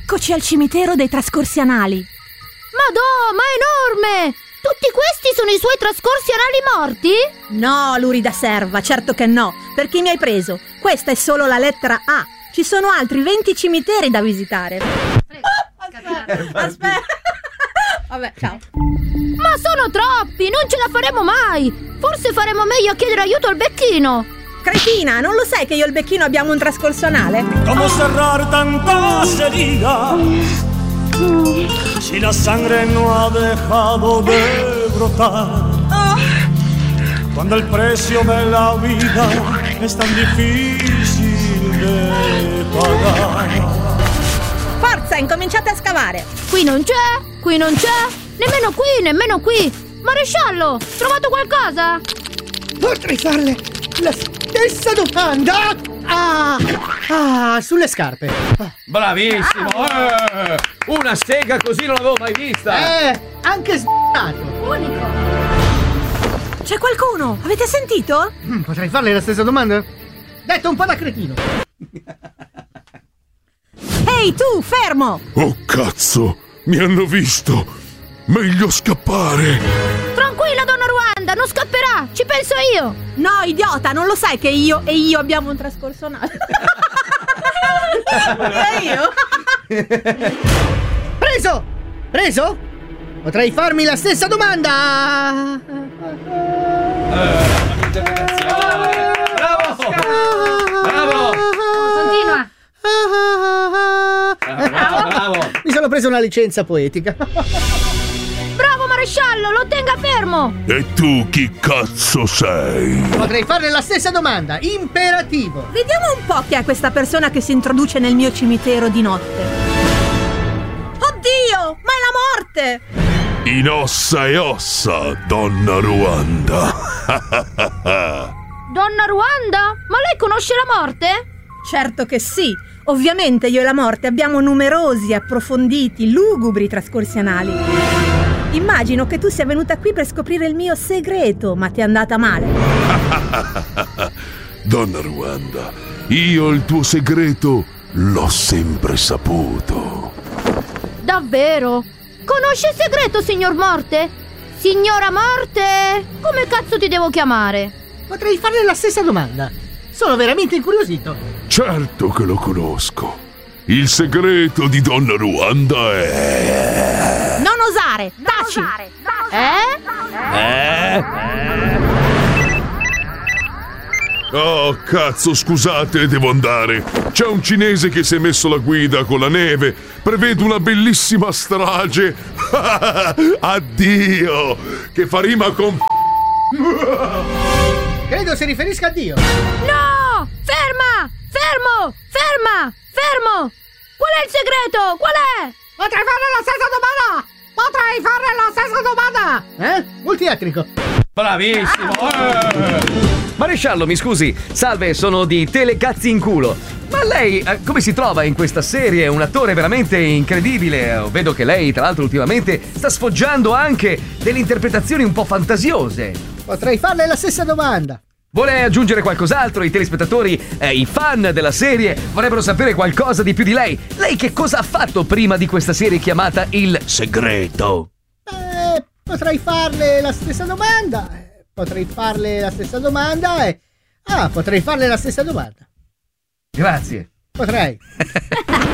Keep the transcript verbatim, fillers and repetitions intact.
Eccoci al cimitero dei trascorsi anali. Madò, ma è enorme! Tutti questi sono i suoi trascorsi anali morti? No, lurida serva, certo che no. Per chi mi hai preso? Questa è solo la lettera A. Ci sono altri venti cimiteri da visitare. Aspetta, aspetta. Vabbè, ciao. Ma sono troppi, non ce la faremo mai. Forse faremo meglio a chiedere aiuto al becchino. Cretina, non lo sai che io e il becchino abbiamo un trascorso anale? Come cerrar tantas heridas si la sangre no ha dejado de brotar? Cuando el precio de la vida es tan difícil de pagar. Forza, incominciate a scavare. Qui non c'è, qui non c'è, nemmeno qui, nemmeno qui. Maresciallo, trovato qualcosa? Potrei farle la stessa domanda. Ah, ah sulle scarpe. Bravissimo! Eh, una sega così non l'avevo mai vista. Eh, anche sbagliato. Unico. C'è qualcuno? Avete sentito? Mm, potrei farle la stessa domanda? Detto un po' da cretino. Ehi, tu, fermo! Oh cazzo, mi hanno visto. Meglio scappare. Tranquilla, donna Ruanda, non scapperà, ci penso io. No, idiota, non lo sai che io e io abbiamo un trascorso anale? E io? Preso! Preso? Potrei farmi la stessa domanda. Bravo! Bravo! Continua. Bravo, bravo! Mi sono preso una licenza poetica. Bravo maresciallo, lo tenga fermo. E tu chi cazzo sei? Potrei farle la stessa domanda. Imperativo. Vediamo un po' chi è questa persona che si introduce nel mio cimitero di notte. Oddio, ma è la morte! In ossa e ossa, donna Ruanda. Donna Ruanda? Ma lei conosce la morte? Certo che sì. Ovviamente io e la morte abbiamo numerosi, approfonditi, lugubri trascorsi anali. Immagino che tu sia venuta qui per scoprire il mio segreto, ma ti è andata male. Donna Ruanda, io il tuo segreto l'ho sempre saputo. Davvero? Conosce il segreto, signor Morte? Signora Morte? Come cazzo ti devo chiamare? Potrei farle la stessa domanda. Sono veramente incuriosito. Certo che lo conosco. Il segreto di donna Ruanda è... Non osare, taci! Eh? Eh? Oh, cazzo, scusate, devo andare. C'è un cinese che si è messo la guida con la neve. Prevedo una bellissima strage. Addio! Che fa rima con... Credo si riferisca a Dio. No! Ferma! Fermo! Ferma! Fermo! Qual è il segreto? Qual è? Potrei farle la stessa domanda. Potrei farle la stessa domanda. Eh? Multietnico. Bravissimo! Eh. Maresciallo, mi scusi, salve, sono di Telecazzi in culo. Ma lei eh, come si trova in questa serie? È un attore veramente incredibile. Vedo che lei, tra l'altro, ultimamente sta sfoggiando anche delle interpretazioni un po' fantasiose. Potrei farle la stessa domanda. Vuole aggiungere qualcos'altro? I telespettatori, eh, i fan della serie vorrebbero sapere qualcosa di più di lei. Lei che cosa ha fatto prima di questa serie chiamata Il Segreto? Eh, potrei farle la stessa domanda. Potrei farle la stessa domanda e... Ah, potrei farle la stessa domanda. Grazie. Potrei.